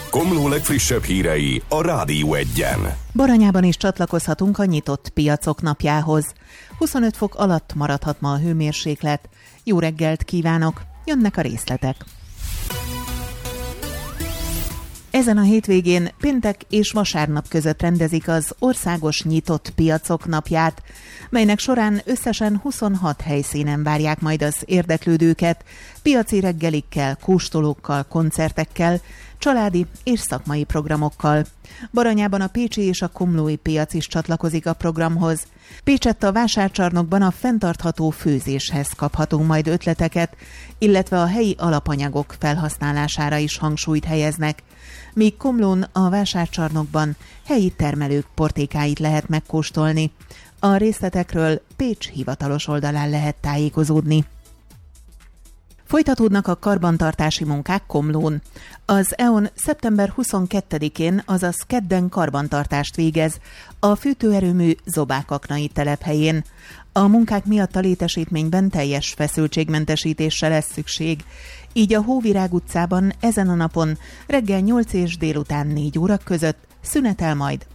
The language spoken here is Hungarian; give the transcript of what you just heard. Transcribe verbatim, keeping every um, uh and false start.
Komló legfrissebb hírei a Rádió Egyen. Baranyában is csatlakozhatunk a nyitott piacok napjához. huszonöt fok alatt maradhat ma a hőmérséklet. Jó reggelt kívánok, jönnek a részletek. Ezen a hétvégén péntek és vasárnap között rendezik az Országos Nyitott Piacok napját, melynek során összesen huszonhat helyszínen várják majd az érdeklődőket, piaci reggelikkel, kóstolókkal, koncertekkel, családi és szakmai programokkal. Baranyában a pécsi és a komlói piac is csatlakozik a programhoz. Pécsett a vásárcsarnokban a fenntartható főzéshez kaphatunk majd ötleteket, illetve a helyi alapanyagok felhasználására is hangsúlyt helyeznek, míg Komlón a vásárcsarnokban helyi termelők portékáit lehet megkóstolni. A részletekről Pécs hivatalos oldalán lehet tájékozódni. Folytatódnak a karbantartási munkák Komlón. Az é e o en szeptember huszonkettedikén, azaz kedden karbantartást végez a fűtőerőmű Zobák-aknai telephelyén. A munkák miatt a létesítményben teljes feszültségmentesítésre lesz szükség, így a Hóvirág utcában ezen a napon reggel nyolc és délután négy óra között szünetel majd